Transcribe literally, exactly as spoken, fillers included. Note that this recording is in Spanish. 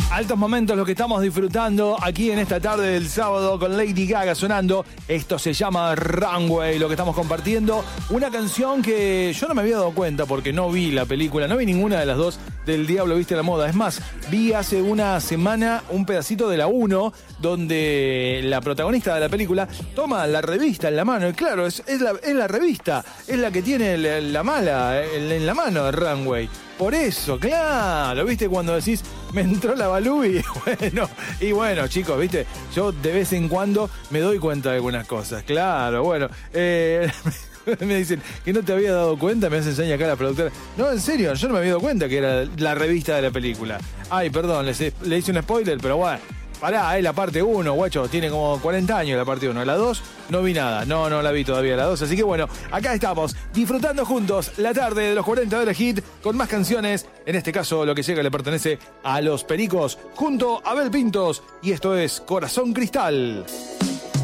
Altos momentos los que estamos disfrutando aquí en esta tarde del sábado con Lady Gaga sonando. Esto se llama Runway, lo que estamos compartiendo. Una canción que yo no me había dado cuenta porque no vi la película, no vi ninguna de las dos del Diablo Viste la Moda. Es más, vi hace una semana un pedacito de la uno donde la protagonista de la película toma la revista en la mano. Y claro, es, es, la, es la revista, es la que tiene la, la mala en, en la mano de Runway. Por eso, claro, ¿viste? Cuando decís, me entró la Balú y bueno, y bueno, chicos, ¿viste? Yo de vez en cuando me doy cuenta de algunas cosas, claro, bueno. Eh, me dicen que no te había dado cuenta, me hace enseña acá la productora. No, en serio, yo no me había dado cuenta que era la revista de la película. Ay, perdón, le hice un spoiler, pero bueno. Pará, es la parte uno, guacho, tiene como cuarenta años la parte uno. La dos, no vi nada, no, no la vi todavía la dos. Así que bueno, acá estamos, disfrutando juntos la tarde de los cuarenta de la Hit, con más canciones. En este caso, lo que llega le pertenece a Los Pericos, junto a Abel Pintos. Y esto es Corazón Cristal.